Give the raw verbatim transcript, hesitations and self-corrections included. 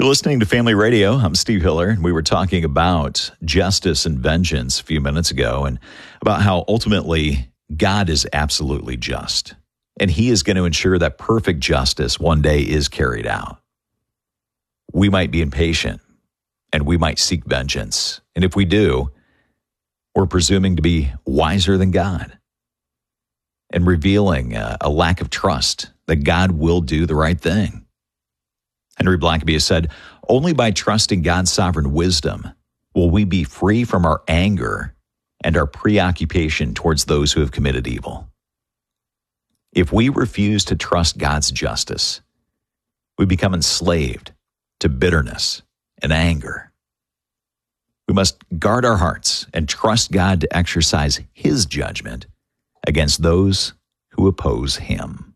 You're listening to Family Radio. I'm Steve Hiller, and we were talking about justice and vengeance a few minutes ago and about how ultimately God is absolutely just, and He is going to ensure that perfect justice one day is carried out. We might be impatient, and we might seek vengeance, and if we do, we're presuming to be wiser than God and revealing a, a lack of trust that God will do the right thing. Henry Blackaby has said, only by trusting God's sovereign wisdom will we be free from our anger and our preoccupation towards those who have committed evil. If we refuse to trust God's justice, we become enslaved to bitterness and anger. We must guard our hearts and trust God to exercise His judgment against those who oppose Him.